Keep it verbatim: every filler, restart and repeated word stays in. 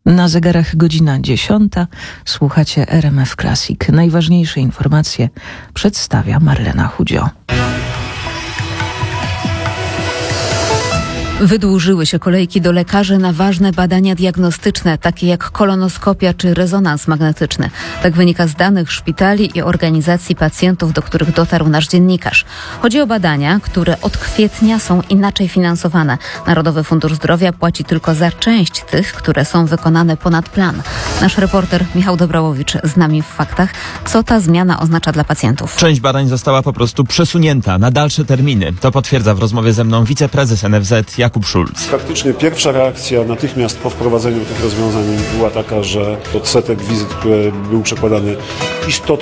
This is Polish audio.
Na zegarach godzina dziesiąta. Słuchacie R M F Classic. Najważniejsze informacje przedstawia Marlena Chudzio. Wydłużyły się kolejki do lekarzy na ważne badania diagnostyczne, takie jak kolonoskopia czy rezonans magnetyczny. Tak wynika z danych szpitali i organizacji pacjentów, do których dotarł nasz dziennikarz. Chodzi o badania, które od kwietnia są inaczej finansowane. Narodowy Fundusz Zdrowia płaci tylko za część tych, które są wykonane ponad plan. Nasz reporter Michał Dobrałowicz z nami w faktach. Co ta zmiana oznacza dla pacjentów? Część badań została po prostu przesunięta na dalsze terminy. To potwierdza w rozmowie ze mną wiceprezes N F Z Jakub Szulc. Faktycznie pierwsza reakcja natychmiast po wprowadzeniu tych rozwiązań była taka, że odsetek wizyt, które był przekładany, istotnie